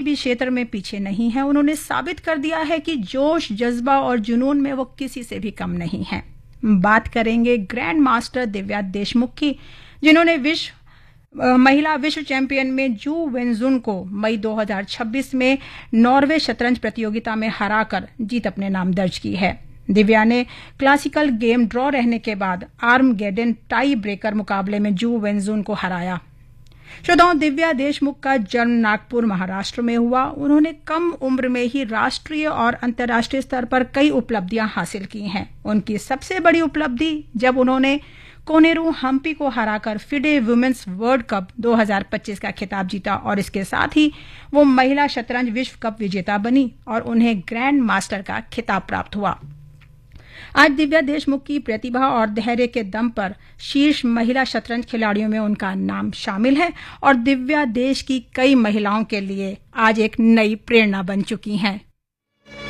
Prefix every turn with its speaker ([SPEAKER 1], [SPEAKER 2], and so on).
[SPEAKER 1] भी क्षेत्र में पीछे नहीं है। उन्होंने साबित कर दिया है कि जोश, जज्बा और जुनून में वो किसी से भी कम नहीं है। बात करेंगे ग्रैंड मास्टर दिव्या देशमुख की, जिन्होंने महिला विश्व चैंपियन में जू वेनजुन को मई 2026 में नॉर्वे शतरंज प्रतियोगिता में हराकर जीत अपने नाम दर्ज की है। दिव्या ने क्लासिकल गेम ड्रॉ रहने के बाद आर्मगेडन टाई ब्रेकर मुकाबले में जू वेनजुन को हराया। श्रोताओं, दिव्या देशमुख का जन्म नागपुर, महाराष्ट्र में हुआ। उन्होंने कम उम्र में ही राष्ट्रीय और अंतर्राष्ट्रीय स्तर पर कई उपलब्धियां हासिल की हैं। उनकी सबसे बड़ी उपलब्धि जब उन्होंने कोनेरू हम्पी को हराकर फिडे वुमेन्स वर्ल्ड कप 2025 का खिताब जीता और इसके साथ ही वो महिला शतरंज विश्व कप विजेता बनी और उन्हें ग्रैंड मास्टर का खिताब प्राप्त हुआ। आज दिव्या देशमुख की प्रतिभा और धैर्य के दम पर शीर्ष महिला शतरंज खिलाड़ियों में उनका नाम शामिल है और दिव्या देश की कई महिलाओं के लिए आज एक नई प्रेरणा बन चुकी हैं।